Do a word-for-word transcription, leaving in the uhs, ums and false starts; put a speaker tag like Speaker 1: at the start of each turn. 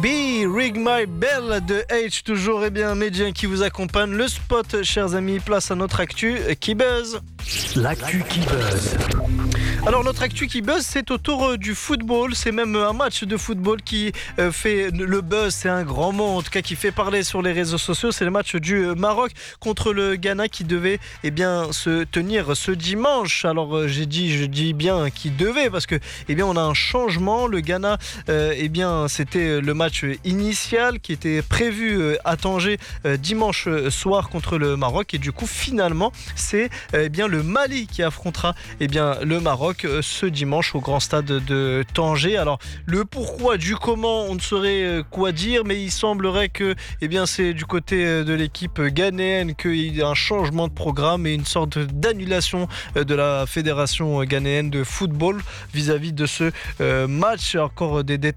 Speaker 1: B, Ring My Bell de H, toujours et bien Médien qui vous accompagne. Le spot, chers amis, place à notre actu qui buzz.
Speaker 2: L'actu qui buzz.
Speaker 1: Alors notre actu qui buzz, c'est autour du football. C'est même un match de football qui fait le buzz, c'est un grand mot en tout cas, qui fait parler sur les réseaux sociaux. C'est le match du Maroc contre le Ghana qui devait eh bien, se tenir ce dimanche. Alors j'ai dit, je dis bien qui devait parce que eh bien, on a un changement. Le Ghana, euh, eh bien, c'était le match initial qui était prévu à Tanger euh, dimanche soir contre le Maroc, et du coup finalement c'est eh bien, le Mali qui affrontera eh bien, le Maroc ce dimanche au grand stade de Tanger. Alors le pourquoi du comment, on ne saurait quoi dire, mais il semblerait que eh bien, c'est du côté de l'équipe ghanéenne qu'il y a un changement de programme et une sorte d'annulation de la fédération ghanéenne de football vis-à-vis de ce euh, match. Encore des détails